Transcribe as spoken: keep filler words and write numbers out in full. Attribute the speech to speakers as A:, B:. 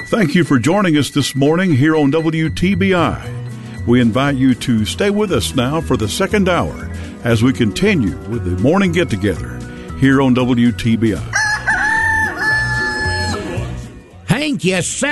A: Thank you for joining us this morning here on W T B I. We invite you to stay with us now for the second hour as we continue with the morning get-together here on W T B I.
B: Hank, yes, sir.